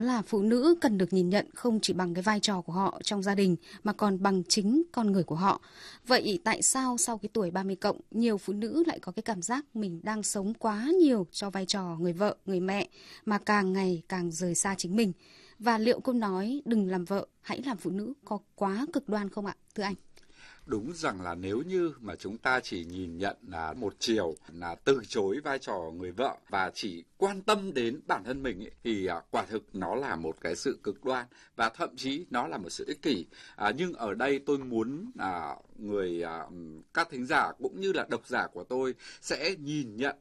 là phụ nữ cần được nhìn nhận không chỉ bằng cái vai trò của họ trong gia đình mà còn bằng chính con người của họ. Vậy tại sao sau cái tuổi 30 cộng, nhiều phụ nữ lại có cái cảm giác mình đang sống quá nhiều cho vai trò người vợ, người mẹ mà càng ngày càng rời xa chính mình? Và liệu câu nói đừng làm vợ, hãy làm phụ nữ có quá cực đoan không ạ, thưa anh? Đúng rằng là nếu như mà chúng ta chỉ nhìn nhận là một chiều, là từ chối vai trò người vợ và chỉ quan tâm đến bản thân mình ấy, thì quả thực nó là một cái sự cực đoan và thậm chí nó là một sự ích kỷ. Nhưng ở đây tôi muốn các thính giả cũng như là độc giả của tôi sẽ nhìn nhận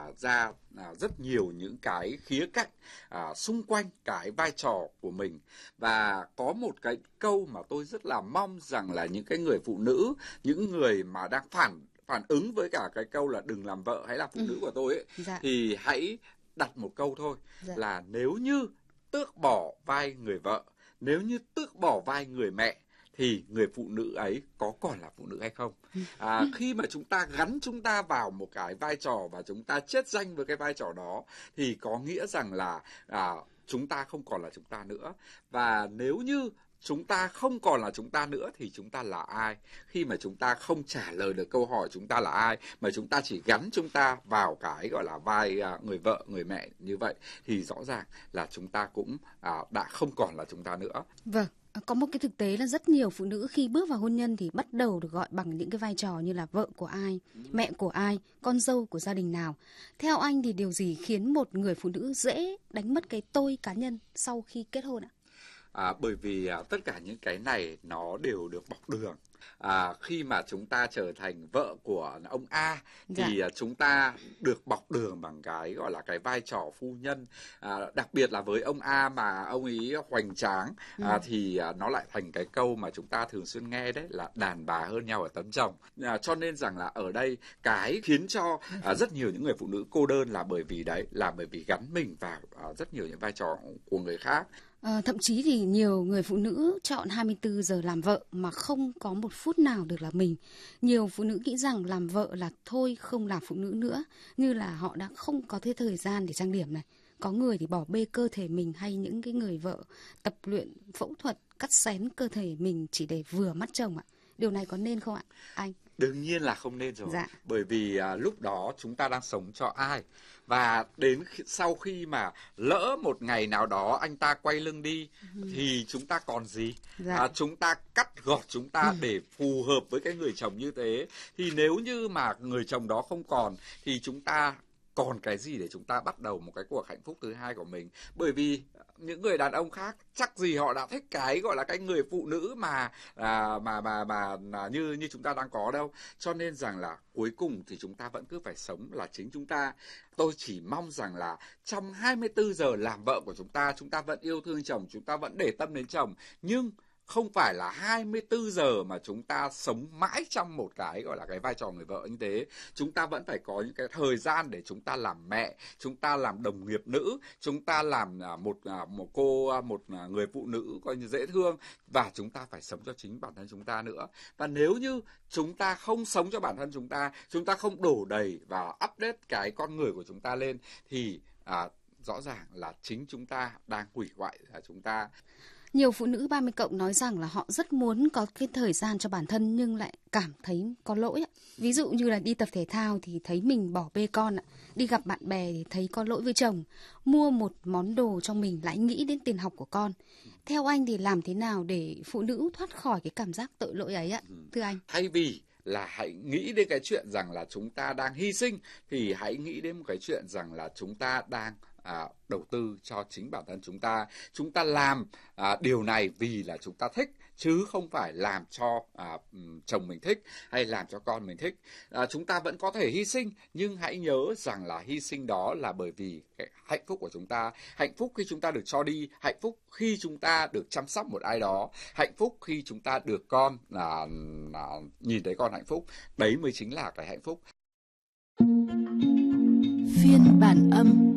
ra rất nhiều những cái khía cạnh xung quanh cái vai trò của mình. Và có một cái câu mà tôi rất là mong rằng là những cái người phụ nữ, những người mà đang phản ứng với cả cái câu là đừng làm vợ hãy là phụ nữ của tôi ấy, thì hãy đặt một câu thôi, là nếu như tước bỏ vai người vợ, nếu như tước bỏ vai người mẹ, thì người phụ nữ ấy có còn là phụ nữ hay không? Khi mà chúng ta gắn chúng ta vào một cái vai trò và chúng ta chết danh với cái vai trò đó, thì có nghĩa rằng là chúng ta không còn là chúng ta nữa. Và nếu như chúng ta không còn là chúng ta nữa thì chúng ta là ai? Khi mà chúng ta không trả lời được câu hỏi chúng ta là ai, mà chúng ta chỉ gắn chúng ta vào cái gọi là vai người vợ, người mẹ như vậy, thì rõ ràng là chúng ta cũng đã không còn là chúng ta nữa. Vâng. Có một cái thực tế là rất nhiều phụ nữ khi bước vào hôn nhân thì bắt đầu được gọi bằng những cái vai trò như là vợ của ai, mẹ của ai, con dâu của gia đình nào. Theo anh thì điều gì khiến một người phụ nữ dễ đánh mất cái tôi cá nhân sau khi kết hôn ạ? Bởi vì tất cả những cái này nó đều được bọc đường. Khi mà chúng ta trở thành vợ của ông A thì chúng ta được bọc đường bằng cái gọi là cái vai trò phu nhân. Đặc biệt là với ông A mà ông ấy hoành tráng thì nó lại thành cái câu mà chúng ta thường xuyên nghe đấy là đàn bà hơn nhau ở tấm chồng. Cho nên rằng là ở đây cái khiến cho rất nhiều những người phụ nữ cô đơn là bởi vì gắn mình vào rất nhiều những vai trò của người khác. Thậm chí thì nhiều người phụ nữ chọn 24 giờ làm vợ mà không có một phút nào được là mình. Nhiều phụ nữ nghĩ rằng làm vợ là thôi không làm phụ nữ nữa, như là họ đã không có thời gian để trang điểm này. Có người thì bỏ bê cơ thể mình, hay những cái người vợ tập luyện phẫu thuật cắt xén cơ thể mình chỉ để vừa mắt chồng ạ. Điều này có nên không ạ, anh? Đương nhiên là không nên rồi. Bởi vì lúc đó chúng ta đang sống cho ai? Và đến sau khi mà lỡ một ngày nào đó anh ta quay lưng đi thì chúng ta còn gì? Chúng ta cắt gọt chúng ta để phù hợp với cái người chồng như thế. Thì nếu như mà người chồng đó không còn thì chúng ta còn cái gì để chúng ta bắt đầu một cái cuộc hạnh phúc thứ hai của mình? Bởi vì những người đàn ông khác chắc gì họ đã thích cái gọi là cái người phụ nữ mà như chúng ta đang có đâu. Cho nên rằng là cuối cùng thì chúng ta vẫn cứ phải sống là chính chúng ta. Tôi chỉ mong rằng là trong 24 giờ làm vợ của chúng ta vẫn yêu thương chồng, chúng ta vẫn để tâm đến chồng, nhưng không phải là 24 giờ mà chúng ta sống mãi trong một cái gọi là cái vai trò người vợ như thế. Chúng ta vẫn phải có những cái thời gian để chúng ta làm mẹ, chúng ta làm đồng nghiệp nữ, chúng ta làm một người phụ nữ coi như dễ thương, và chúng ta phải sống cho chính bản thân chúng ta nữa. Và nếu như chúng ta không sống cho bản thân chúng ta không đổ đầy và update cái con người của chúng ta lên thì rõ ràng là chính chúng ta đang hủy hoại chúng ta. Nhiều phụ nữ 30 cộng nói rằng là họ rất muốn có cái thời gian cho bản thân nhưng lại cảm thấy có lỗi. Ví dụ như là đi tập thể thao thì thấy mình bỏ bê con, đi gặp bạn bè thì thấy có lỗi với chồng, mua một món đồ cho mình lại nghĩ đến tiền học của con. Theo anh thì làm thế nào để phụ nữ thoát khỏi cái cảm giác tội lỗi ấy ạ, thưa anh? Thay vì là hãy nghĩ đến cái chuyện rằng là chúng ta đang hy sinh thì hãy nghĩ đến một cái chuyện rằng là chúng ta đang đầu tư cho chính bản thân chúng ta. Chúng ta làm điều này vì là chúng ta thích, chứ không phải làm cho chồng mình thích hay làm cho con mình thích. Chúng ta vẫn có thể hy sinh, nhưng hãy nhớ rằng là hy sinh đó là bởi vì cái hạnh phúc của chúng ta. Hạnh phúc khi chúng ta được cho đi, hạnh phúc khi chúng ta được chăm sóc một ai đó, hạnh phúc khi chúng ta được con nhìn thấy con hạnh phúc. Đấy mới chính là cái hạnh phúc. Phiên bản âm.